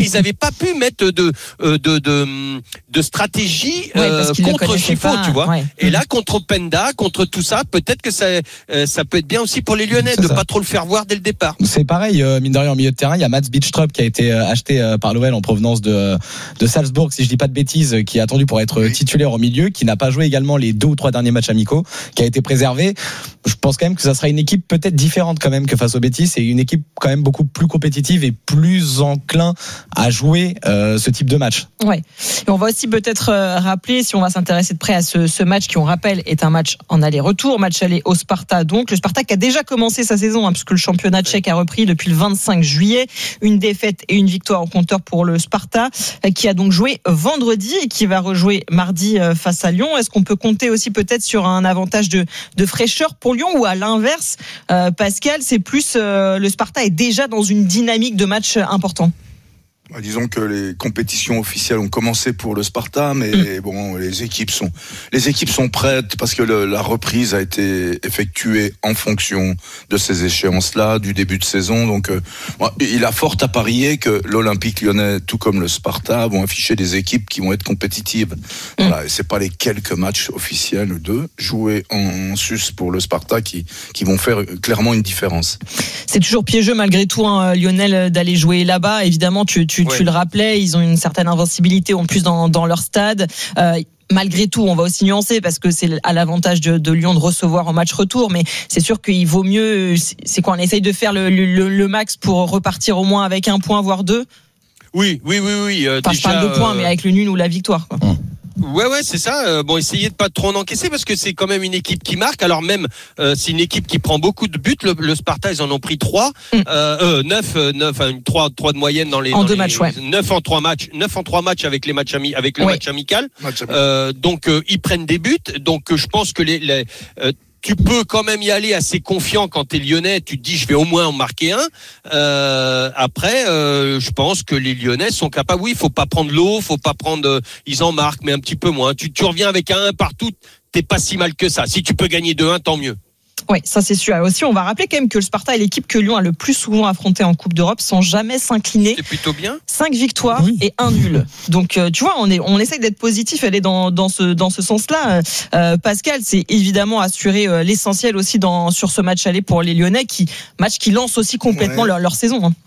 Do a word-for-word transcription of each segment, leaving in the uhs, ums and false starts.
mais ils n'avaient pas pu mettre de de de, de, de stratégie ouais, euh, contre Chifo, tu vois. Ouais. Et là, contre Penda, contre tout ça, peut-être que ça euh, ça peut être bien aussi pour les Lyonnais C'est de ça. pas trop le faire voir dès le départ. C'est pareil, euh, mine de rien, au milieu de terrain, il y a Mats Bidstrup qui a été euh, acheté euh, par l'O L en provenance de de Salzbourg, si je dis pas de bêtises, qui est attendu pour être Oui. titulaire au milieu, qui n'a pas joué également les deux ou trois derniers matchs amicaux, qui a été préservé. Je pense quand même que ça sera une équipe peut-être différente quand même que face au Betis, et une équipe quand même beaucoup plus compétitive et plus enclin à jouer euh, ce type de match. Ouais. Et on va aussi peut-être euh, rappeler, si on va s'intéresser de près à ce, ce match qui, on rappelle, est un match en aller-retour, match aller au Sparta. Donc le Sparta qui a déjà commencé sa saison, hein, puisque le championnat tchèque a repris depuis le vingt-cinq juillet. Une défaite et une victoire au compteur pour le Sparta, euh, qui a donc joué vendredi et qui va rejouer mardi euh, face à Lyon. Est-ce qu'on peut compter aussi peut-être sur un avantage de, de fraîcheur pour Lyon, ou à l'inverse, euh, Pascal, c'est plus euh, le Sparta est déjà dans une dynamique de match important? Bah, disons que les compétitions officielles ont commencé pour le Sparta, mais mmh. bon, les équipes sont, les équipes sont prêtes parce que le, la reprise a été effectuée en fonction de ces échéances-là, du début de saison. Donc, euh, il a fort à parier que l'Olympique Lyonnais, tout comme le Sparta, vont afficher des équipes qui vont être compétitives. Mmh. Voilà, et c'est pas les quelques matchs officiels ou deux joués en sus pour le Sparta qui, qui vont faire clairement une différence. C'est toujours piégeux malgré tout, hein, Lionel, d'aller jouer là-bas. Évidemment, tu, tu, ouais. tu le rappelais, ils ont une certaine invincibilité en plus dans, dans leur stade. Euh, Malgré tout, on va aussi nuancer parce que c'est à l'avantage de, de Lyon de recevoir en match retour, mais c'est sûr qu'il vaut mieux. C'est quoi, on essaye de faire le, le, le max pour repartir au moins avec un point, voire deux. Oui, oui, oui, oui. Euh, enfin, déjà, je parle de points, euh... mais avec le nul ou la victoire, quoi. Mmh. Ouais, ouais, c'est ça. Euh, bon, essayez de pas trop en encaisser parce que c'est quand même une équipe qui marque. Alors même, euh, c'est une équipe qui prend beaucoup de buts. Le, le Sparta, ils en ont pris trois, mm. euh, euh, neuf, euh, neuf, enfin trois, trois de moyenne dans les en dans deux les, matchs, ouais. Neuf en trois matchs, neuf en trois matchs avec les matchs ami, avec le ouais. match amical. Match euh, donc euh, ils prennent des buts. Donc euh, je pense que les, les euh, tu peux quand même y aller assez confiant quand t'es Lyonnais. Tu te dis, je vais au moins en marquer un. Euh, après, euh, je pense que les Lyonnais sont capables. Oui, il faut pas prendre l'eau, faut pas prendre. Euh, ils en marquent, mais un petit peu moins. Tu, tu reviens avec un un partout. T'es pas si mal que ça. Si tu peux gagner deux un, tant mieux. Oui, ça c'est sûr. Aussi, on va rappeler quand même que le Sparta est l'équipe que Lyon a le plus souvent affrontée en Coupe d'Europe sans jamais s'incliner. C'est plutôt bien. Cinq victoires oui. et un nul. Donc, euh, tu vois, on est, on essaye d'être positif. Elle est dans, dans ce, dans ce sens-là. Euh, Pascal, c'est évidemment assurer euh, l'essentiel aussi dans, sur ce match aller pour les Lyonnais, qui match qui lance aussi complètement ouais. leur, leur saison. Hein.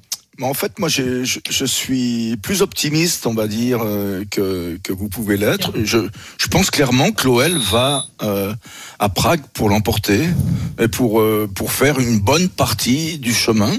En fait, moi, je, je, je suis plus optimiste, on va dire, euh, que, que vous pouvez l'être. Je, je pense clairement que l'O L va euh, à Prague pour l'emporter et pour, euh, pour faire une bonne partie du chemin.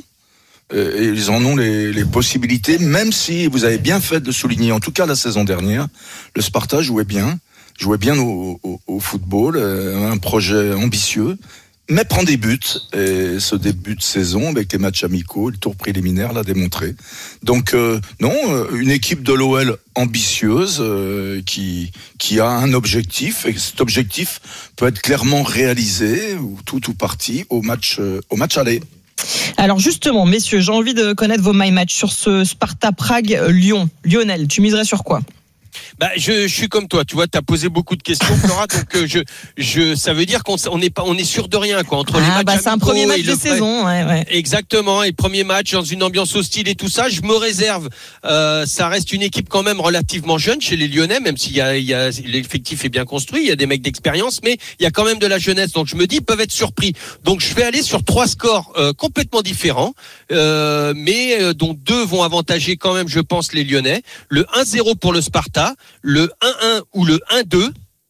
Et ils en ont les, les possibilités, même si vous avez bien fait de souligner, en tout cas la saison dernière, le Sparta jouait bien, jouait bien au, au, au football, un projet ambitieux. Mais prend des buts, et ce début de saison avec les matchs amicaux, le tour préliminaire l'a démontré. Donc euh, non, une équipe de l'O L ambitieuse euh, qui qui a un objectif, et cet objectif peut être clairement réalisé ou tout ou partie au match euh, au match aller. Alors justement, messieurs, j'ai envie de connaître vos my match sur ce Sparta Prague Lyon. Lionel, tu miserais sur quoi ? Bah, je, je suis comme toi, tu vois, t'as posé beaucoup de questions, Flora, donc euh, je, je, ça veut dire qu'on on est pas, on est sûr de rien, quoi. Entre ah, les matchs bah c'est un premier match de saison, ouais, ouais. Exactement, et premier match dans une ambiance hostile et tout ça, je me réserve. Euh, ça reste une équipe quand même relativement jeune chez les Lyonnais, même s'il y a, il y a l'effectif est bien construit, il y a des mecs d'expérience, mais il y a quand même de la jeunesse, donc je me dis ils peuvent être surpris. Donc je vais aller sur trois scores euh, complètement différents, euh, mais euh, dont deux vont avantager quand même, je pense, les Lyonnais. Le un zéro pour le Sparta, le un un ou le un deux,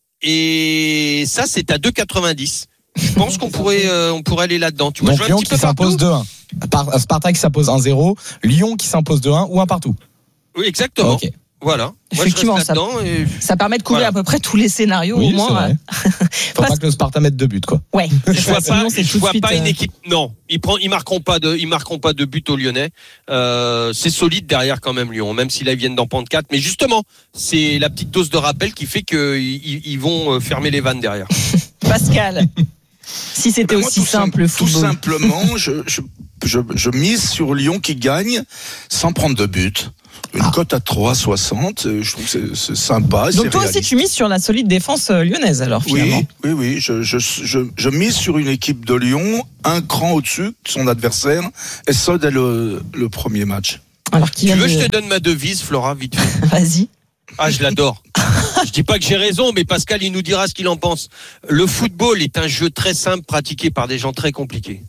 et ça c'est à deux quatre-vingt-dix. Je pense qu'on pourrait euh, on pourrait aller là-dedans. Tu vois, donc je Lyon qui s'impose deux un, Sparta qui s'impose un zéro, Lyon qui s'impose deux un ou un partout. Oui, exactement. Okay. Voilà. Moi, effectivement, ça, et... ça permet de couvrir voilà. à peu près tous les scénarios oui, au moins. Faut pas que le Sparta mette deux buts, quoi. Ouais. Je vois pas, c'est je vois suite, pas euh... une équipe. Non, ils prend, ils marqueront pas de, ils marqueront pas de but aux Lyonnais. Euh, c'est solide derrière quand même Lyon, même si là ils viennent d'en prendre quatre. Mais justement, c'est la petite dose de rappel qui fait que ils, ils vont fermer les vannes derrière. Pascal, si c'était ben aussi moi, simple, sim- tout simplement, je, je, je, je mise sur Lyon qui gagne sans prendre de but. Une ah. cote à trois soixante, je trouve que c'est, c'est sympa. Donc c'est toi réaliste. aussi tu mises sur la solide défense lyonnaise alors finalement. Oui, oui, oui. Je, je, je, je mise sur une équipe de Lyon un cran au-dessus de son adversaire, et ça dès le, le premier match. Alors, qui Tu veux, de... je te donne ma devise, Flora, vite fait. Vas-y. Ah, je l'adore. Je dis pas que j'ai raison, mais Pascal, il nous dira ce qu'il en pense. Le football est un jeu très simple pratiqué par des gens très compliqués.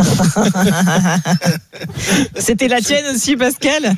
C'était la tienne aussi, Pascal?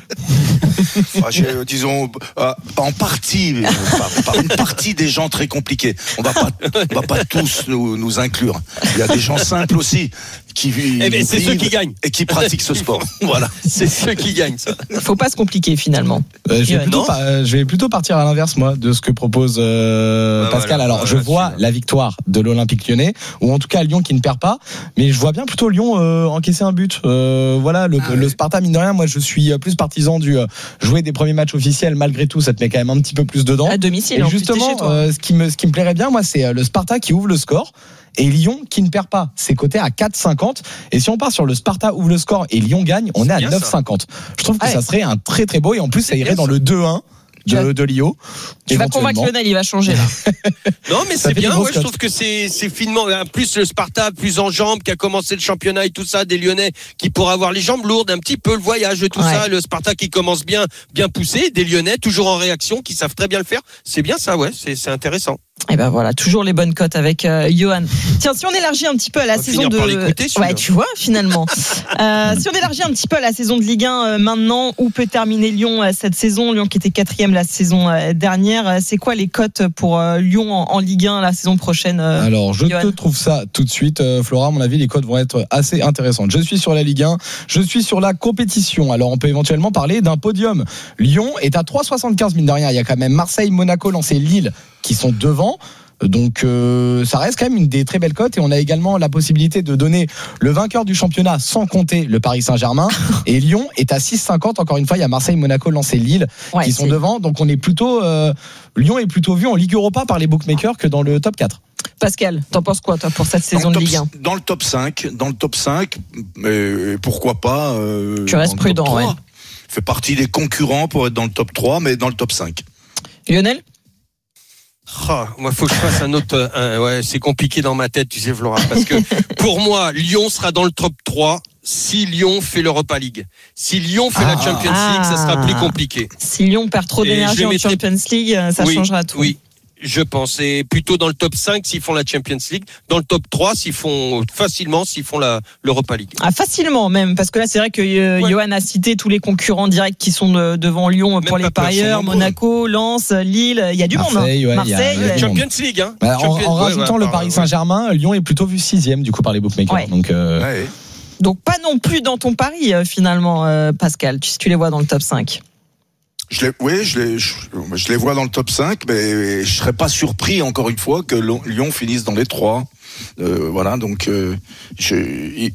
Enfin, j'ai, disons, euh, en partie, euh, par, par une partie des gens très compliqués. On va pas, on va pas tous nous, nous inclure. Il y a des gens simples aussi qui vivent. Eh ben, c'est ceux qui gagnent et qui pratiquent ce sport. Voilà. C'est ceux qui gagnent, ça. Faut pas se compliquer finalement. Euh, je, vais Ouais, plutôt non. par- euh, je vais plutôt partir à l'inverse, moi, de ce que propose euh, Ah, Pascal. voilà. Alors, Ah, je là, vois c'est- la victoire de l'Olympique lyonnais, ou en tout cas Lyon qui ne perd pas, mais je vois bien plutôt Lyon euh, encaisser un but. Euh, voilà, le, Ah, le ouais. Sparta, mine de rien, moi je suis plus partisan du euh, jouer des premiers matchs officiels. Malgré tout, ça te met quand même un petit peu plus dedans. À domicile, Et en plus, t'es justement, chez toi. euh, ce qui me ce qui me plairait bien, moi, c'est euh, le Sparta qui ouvre le score. Et Lyon qui ne perd pas, c'est coté à quatre cinquante. Et si on part sur le Sparta ouvre le score et Lyon gagne, on est à bien, neuf ça. cinquante. Je trouve que Ah ouais. ça serait un très très beau, et en plus ça C'est irait bien, dans ça. le deux un Tu vas- de, de Lyon. Tu vas convaincre éventuellement. Lionel, il va changer là. Non, mais Ça c'est fait bien. des grosses Ouais, je cotes. trouve que c'est, c'est finement. En plus, le Sparta, plus en jambes, qui a commencé le championnat et tout ça, des Lyonnais qui pourraient avoir les jambes lourdes, un petit peu le voyage et tout Ouais. ça. Le Sparta qui commence bien, bien poussé, des Lyonnais toujours en réaction, qui savent très bien le faire. C'est bien ça, ouais. C'est, c'est intéressant. Et ben voilà, toujours les bonnes cotes avec euh, Johan. Tiens, si on élargit un petit peu à la On va saison finir de, par l'écouter, celui-là. ouais, tu vois, finalement. euh, si on élargit un petit peu à la saison de Ligue un euh, maintenant, où peut terminer Lyon euh, cette saison? Lyon qui était quatrième la saison euh, dernière. Euh, C'est quoi les cotes pour euh, Lyon en, en Ligue un la saison prochaine? euh, Alors, je Johan. te trouve ça tout de suite, euh, Flora. À mon avis, les codes vont être assez intéressantes. Je suis sur la Ligue un, je suis sur la compétition. Alors, on peut éventuellement parler d'un podium. Lyon est à trois soixante-quinze, mine de rien. Il y a quand même Marseille, Monaco, Lens et Lille qui sont devant. Donc euh, ça reste quand même une des très belles cotes, et on a également la possibilité de donner le vainqueur du championnat sans compter le Paris Saint-Germain. Et Lyon est à six cinquante. Encore une fois, il y a Marseille, Monaco, Lens et Lille Ouais, qui sont c'est- devant. Donc on est plutôt euh, Lyon est plutôt vu en Ligue Europa par les bookmakers que dans le top quatre. Pascal, t'en penses quoi toi pour cette Dans saison le de top- Ligue un? Dans le top cinq, dans le top cinq, mais pourquoi pas euh, Tu restes dans le top prudent, trois. ouais. Fait partie des concurrents pour être dans le top trois, mais dans le top cinq. Lionel? Ah, moi, faut que je fasse un autre. Un, ouais, c'est compliqué dans ma tête, tu sais, Flora, parce que pour moi, Lyon sera dans le top trois si Lyon fait l'Europa League. Si Lyon fait la Ah. Champions League, ça sera plus compliqué. Si Lyon perd trop Et je d'énergie les en mettrai- Champions League, euh, ça Oui, changera tout. Oui. Je pense, et plutôt dans le top cinq s'ils font la Champions League, dans le top trois s'ils font facilement s'ils font la l'Europa League. Ah, facilement même, parce que là c'est vrai que euh, Ouais. Johan a cité tous les concurrents directs qui sont de- devant Lyon pour Même les pas peur, parieurs, sont nombreux. Monaco, Lens, Lille, il y a du Marseille, monde. ouais, Hein. il y a- Marseille, il y a ouais. du monde. Champions League, hein. Bah, en, Champions- en ouais, rajoutant ouais, le par- Paris ouais. Saint-Germain, Lyon est plutôt vu sixième du coup par les bookmakers. Ouais. Donc euh, Ouais. Donc pas non plus dans ton pari euh, finalement, euh, Pascal, tu- si tu les vois dans le top cinq. Je les, oui, je les, je, je les vois dans le top cinq, mais je serais pas surpris encore une fois que Lyon finisse dans les trois. Euh, voilà, donc euh, je, il-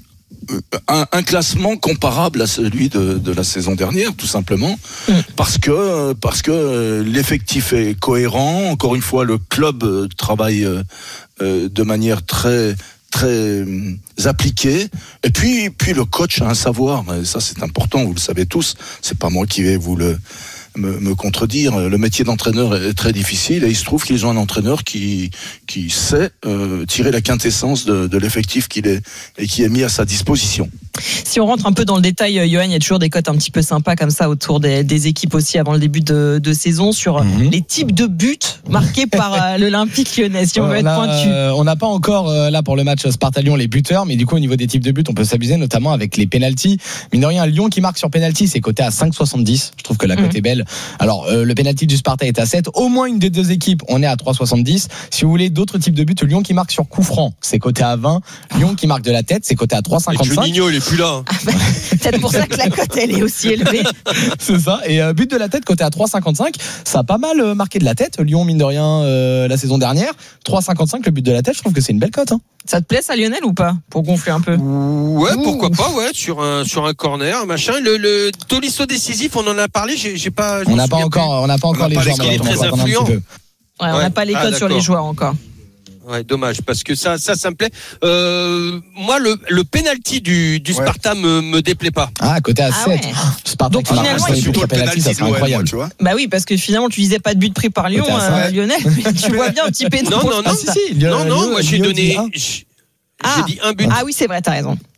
un, un classement comparable à celui de, de la saison dernière, tout simplement, Mm. parce que parce que l'effectif est cohérent. Encore une fois, le club euh, travaille euh, euh, de manière très très euh, appliquée. Et puis puis le coach a un savoir. Et ça, c'est important. Vous le savez tous. C'est pas moi qui vais vous le Me, me contredire. Le métier d'entraîneur est très difficile, et il se trouve qu'ils ont un entraîneur qui qui sait euh, tirer la quintessence de, de l'effectif qu'il est et qui est mis à sa disposition. Si on rentre un peu dans le détail, euh, Johan, il y a toujours des cotes un petit peu sympas comme ça autour des, des équipes aussi avant le début de, de saison sur euh, Mhm. les types de buts marqués par euh, l'Olympique Lyonnais. Si on veut on être a, pointu. euh, on n'a pas encore euh, là pour le match Sparta-Lyon les buteurs, mais du coup au niveau des types de buts, on peut s'amuser notamment avec les pénaltys. Mine de rien, Lyon qui marque sur pénalty, c'est coté à cinq soixante-dix. Je trouve que la cote Mhm. est belle. Alors euh, le pénalty du Sparta est à sept. Au moins une des deux équipes, on est à trois soixante-dix. Si vous voulez d'autres types de buts, Lyon qui marque sur coup franc, c'est coté à vingt. Lyon qui marque de la tête, c'est coté à trois Et cinquante-cinq. Juninho, il est plus là. hein. Peut-être pour ça que la cote elle est aussi élevée. C'est ça. Et euh, but de la tête côté à trois cinquante-cinq. Ça a pas mal euh, marqué de la tête. Lyon mine de rien euh, la saison dernière. trois cinquante-cinq le but de la tête. Je trouve que c'est une belle cote. Hein. Ça te plaît ça, Lionel, ou pas? Pour gonfler un peu. Ouais, pourquoi pas, ouais, sur un sur un corner, machin. Le, le Tolisso décisif, on en a parlé. J'ai, j'ai pas. je On m'en n'a pas souviens encore, on n'a pas encore n'a les pas joueurs. les- il est mais on très va attendre un petit influent. peu. Ouais, on Ouais. n'a pas les Ah, cotes sur les d'accord. joueurs encore. Ouais, dommage, parce que ça, ça, ça me plaît. Euh, moi, le, le penalty du, du Ouais. Sparta me, me déplaît pas. Ah, côté à Ah sept. ouais. Sparta Donc, qui marque finalement, sur il les faut buts à penalty, ça serait incroyable. tu vois. Bah oui, parce que finalement, tu disais pas de but pris par Lyon, Côté à euh, cinq. Lionel. Tu vois bien un petit péno. Non, pour non, le non. Ah, si, si. Lyon- Non, non, Lyon- moi j'ai Lyon donné. dit un. J'ai Ah. j'ai dit un but. Ah oui, c'est vrai, t'as raison.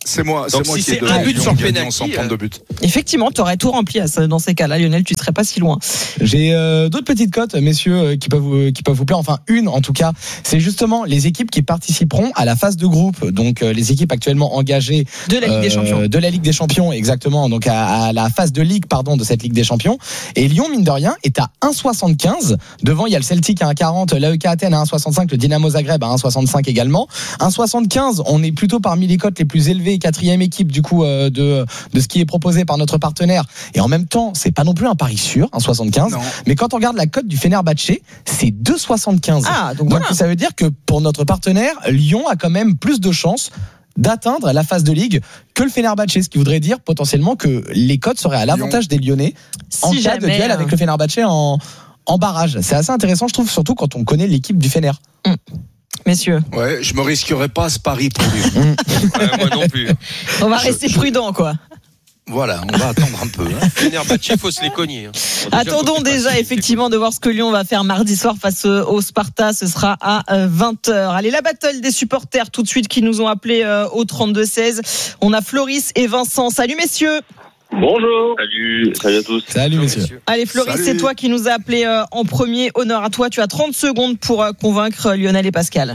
C'est moi, Donc, c'est moi si qui ai c'est donné un but Lyon sur gagnant penalty, sans prendre de but. Effectivement, tu aurais tout rempli à ce- dans ces cas-là, Lionel, tu ne serais pas si loin. J'ai euh, d'autres petites cotes, messieurs, euh, qui peuvent vous, qui peuvent vous plaire. Enfin, une en tout cas, c'est justement les équipes qui participeront à la phase de groupe. Donc, euh, les équipes actuellement engagées De la Ligue des euh, Champions. de la Ligue des Champions, exactement. Donc, à, à la phase de Ligue, pardon, de cette Ligue des Champions. Et Lyon, mine de rien, est à un virgule soixante-quinze. Devant, il y a le Celtic à un virgule quarante, l'A E K Athènes à un virgule soixante-cinq, le Dynamo Zagreb à un virgule soixante-cinq également. un virgule soixante-quinze, on est plutôt parmi les cotes les plus élevées, quatrième équipe du coup euh, de de ce qui est proposé par notre partenaire. Et en même temps, c'est pas non plus un pari sûr, un virgule soixante-quinze. Non. Mais quand on regarde la cote du Fenerbahçe, c'est deux virgule soixante-quinze. Ah, donc, Donc voilà. ça veut dire que pour notre partenaire, Lyon a quand même plus de chances d'atteindre la phase de Ligue que le Fenerbahçe, ce qui voudrait dire potentiellement que les cotes seraient à l'avantage des Lyonnais en Si cas de jamais, duel avec euh, le Fenerbahçe en, en barrage. C'est assez intéressant, je trouve, surtout quand on connaît l'équipe du Fener. Messieurs, Ouais, je me risquerais pas à ce pari pour Lyon. Ouais, moi non plus. on va Je- rester je- prudent, quoi. Voilà, on va attendre un peu. Hein. Fenerbahçe, il faut se les cogner. hein. Bon, déjà, Attendons faut que déjà passe- effectivement de voir ce que Lyon va faire mardi soir face au Sparta. Ce sera à vingt heures. Allez, la battle des supporters tout de suite qui nous ont appelés euh, au trente-deux seize. On a Floris et Vincent. Salut messieurs. Bonjour. Salut, salut à tous. Salut messieurs. Allez Floris, Salut. c'est toi qui nous as appelés euh, en premier. Honneur à toi. Tu as trente secondes pour euh, convaincre Lionel et Pascal.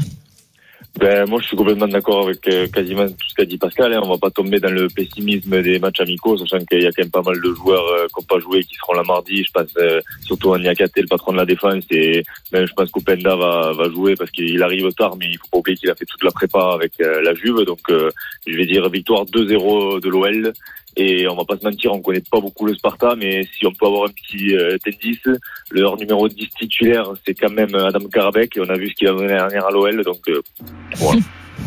Ben, moi, je suis complètement d'accord avec euh, quasiment tout ce qu'a dit Pascal. Hein. On va pas tomber dans le pessimisme des matchs amicaux, sachant qu'il y a quand même pas mal de joueurs euh, qui n'ont pas joué, qui seront là mardi. Je pense euh, surtout à Niakate, le patron de la défense, et même je pense qu'Openda va, va jouer parce qu'il arrive tard, mais il faut pas oublier qu'il a fait toute la prépa avec euh, la Juve. Donc, euh, je vais dire victoire deux zéro de l'O L. Et on va pas se mentir, on connaît pas beaucoup le Sparta, mais si on peut avoir un petit euh, tennis, leur numéro dix titulaire, c'est quand même Adam Karabek, et on a vu ce qu'il a donné l'année dernière à l'O L, donc euh, voilà.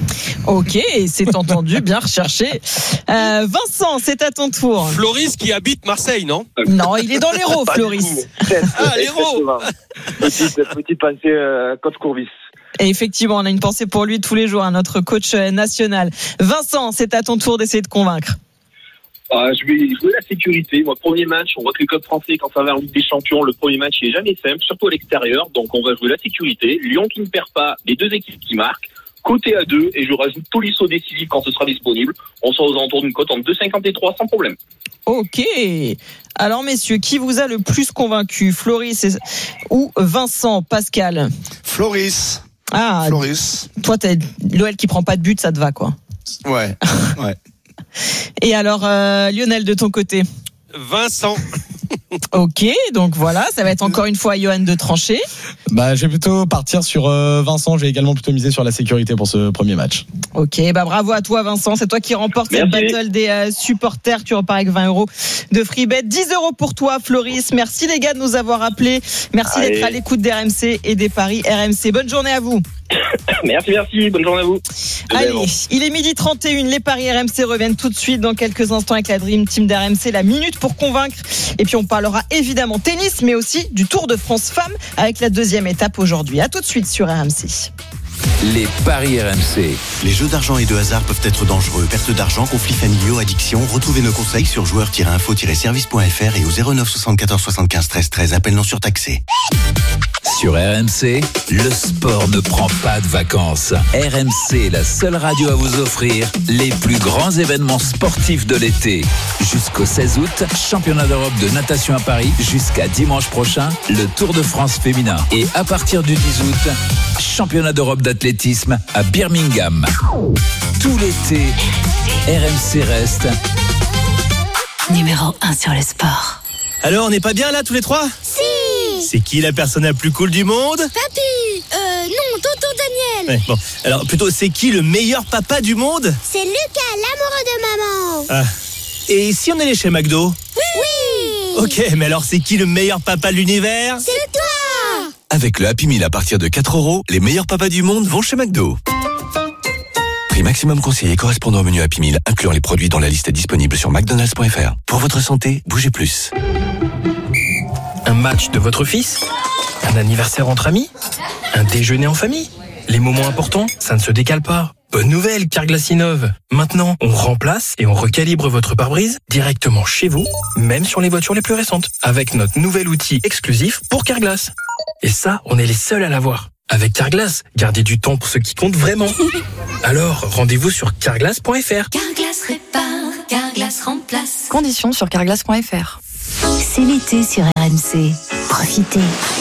Ok, c'est entendu, bien recherché. Euh, Vincent, c'est à ton tour. Floris qui habite Marseille, non? Non, il est dans l'Hérault, Floris. Ah, l'Hérault. Petite, petite pensée euh, coach Courbis. Et effectivement, on a une pensée pour lui tous les jours, hein, notre coach euh, national. Vincent, c'est à ton tour d'essayer de convaincre. Ah, je vais jouer la sécurité. Moi, premier match, on voit que les clubs français, quand ça va en Ligue des Champions, le premier match il est jamais simple, surtout à l'extérieur. Donc, on va jouer la sécurité. Lyon qui ne perd pas, les deux équipes qui marquent. Côté à deux, et je rajoute Tolisso décisif quand ce sera disponible. On sera aux alentours d'une cote entre deux virgule cinquante et trois sans problème. Ok. Alors, messieurs, qui vous a le plus convaincu, Floris et- ou Vincent, Pascal? Floris. Ah, Floris. toi, t'as l'O L qui prend pas de but, ça te va, quoi. Ouais. Ouais. Et alors, euh, Lionel, de ton côté? Vincent. Ok, donc voilà, ça va être encore une fois Johan de trancher. Bah, je vais plutôt partir sur euh, Vincent. J'ai également plutôt misé sur la sécurité pour ce premier match. Ok, bah bravo à toi Vincent, c'est toi qui remporte cette Merci. battle des euh, supporters. Tu repars avec vingt euros de free bet, dix euros pour toi Floris. Merci les gars de nous avoir appelés. Merci Allez. d'être à l'écoute des R M C et des paris R M C. Bonne journée à vous. Merci, merci. Bonne journée à vous. Allez, il est midi trente et une, les paris R M C reviennent tout de suite dans quelques instants avec la Dream Team d'R M C, la minute pour convaincre. Et puis on parlera évidemment tennis, mais aussi du Tour de France Femmes avec la deuxième étape aujourd'hui. À tout de suite sur R M C. Les paris R M C. Les jeux d'argent et de hasard peuvent être dangereux. Perte d'argent, conflits familiaux, addiction. Retrouvez nos conseils sur joueurs tiret info tiret service point f r et au zéro neuf soixante-quatorze soixante-quinze treize treize. Appel non surtaxé. Sur R M C, le sport ne prend pas de vacances. R M C est la seule radio à vous offrir les plus grands événements sportifs de l'été. Jusqu'au seize août, championnat d'Europe de natation à Paris. Jusqu'à dimanche prochain, le Tour de France féminin. Et à partir du dix août, championnat d'Europe d'athlétisme à Birmingham. Tout l'été, R M C reste Numéro un sur le sport. Alors, on n'est pas bien là tous les trois? Si. C'est qui la personne la plus cool du monde? Papy. Euh, non, tonton Daniel. Ouais, bon. Alors, plutôt, c'est qui le meilleur papa du monde? C'est Lucas, l'amoureux de maman. Ah. Et si on allait chez McDo? Oui. Ok, mais alors c'est qui le meilleur papa de l'univers? C'est toi. Avec le Happy Meal à partir de quatre euros, les meilleurs papas du monde vont chez McDo. Prix maximum conseillé correspondant au menu Happy Meal, incluant les produits dans la liste disponible sur mcdonalds point f r. Pour votre santé, bougez plus. Un match de votre fils? Un anniversaire entre amis? Un déjeuner en famille? Les moments importants, ça ne se décale pas. Bonne nouvelle, Carglass innove. Maintenant, on remplace et on recalibre votre pare-brise directement chez vous, même sur les voitures les plus récentes, avec notre nouvel outil exclusif pour Carglass. Et ça, on est les seuls à l'avoir. Avec Carglass, gardez du temps pour ce qui compte vraiment. Alors, rendez-vous sur carglass point f r. Carglass répare, Carglass remplace. Conditions sur carglass point f r. C'est l'été sur R M C. Profitez.